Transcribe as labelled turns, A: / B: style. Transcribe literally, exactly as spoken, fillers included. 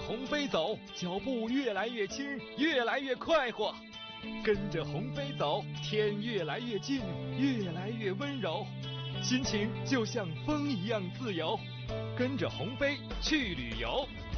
A: 鸿飞走，脚步越来越轻，越来越快活。跟着鸿飞走，天越来越近，越来越温柔，心情就像风一样自由。跟着鸿飞去旅游。